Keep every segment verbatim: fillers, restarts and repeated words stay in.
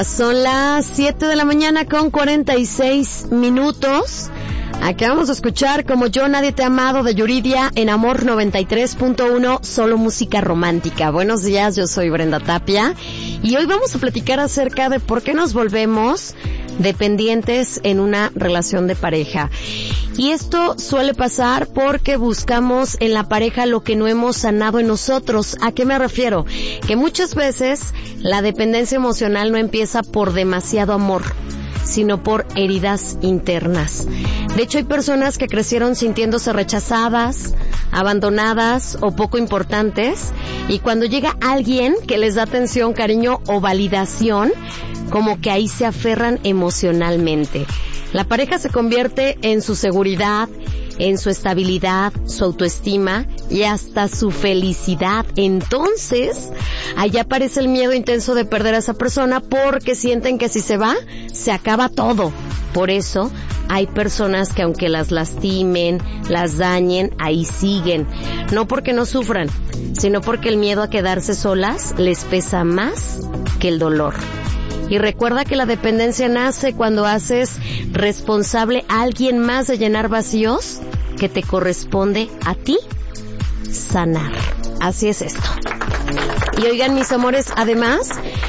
Son las siete de la mañana con cuarenta y seis minutos. Acabamos de escuchar Como yo nadie te ha amado de Yuridia en Amor noventa y tres punto uno, solo música romántica. Buenos días, yo soy Brenda Tapia y hoy vamos a platicar acerca de por qué nos volvemos dependientes en una relación de pareja. Y esto suele pasar porque buscamos en la pareja lo que no hemos sanado en nosotros. ¿A qué me refiero? Que muchas veces la dependencia emocional no empieza por demasiado amor, sino por heridas internas. De hecho, hay personas que crecieron sintiéndose rechazadas, abandonadas o poco importantes, y cuando llega alguien que les da atención, cariño o validación, como que ahí se aferran emocionalmente. La pareja se convierte en su seguridad, en su estabilidad, su autoestima y hasta su felicidad. Entonces, ahí aparece el miedo intenso de perder a esa persona porque sienten que si se va, se acaba todo. Por eso, hay personas que aunque las lastimen, las dañen, ahí siguen. No porque no sufran, sino porque el miedo a quedarse solas les pesa más que el dolor. Y recuerda que la dependencia nace cuando haces responsable a alguien más de llenar vacíos que te corresponde a ti sanar. Así es esto. Y oigan, mis amores, además,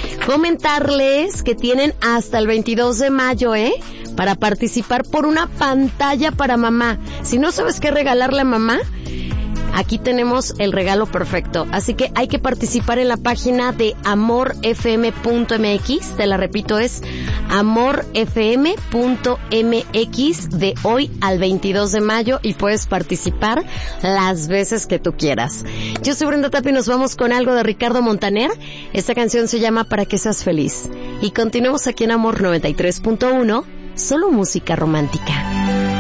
comentarles que tienen hasta el veintidós de mayo, ¿eh? Para participar por una pantalla para mamá. Si no sabes qué regalarle a mamá, aquí tenemos el regalo perfecto. Así que hay que participar en la página de amor f m punto m x. Te la repito, es amor f m punto m x de hoy al veintidós de mayo y puedes participar las veces que tú quieras. Yo soy Brenda Tapia y nos vamos con algo de Ricardo Montaner. Esta canción se llama Para que seas feliz. Y continuamos aquí en Amor noventa y tres punto uno, solo música romántica.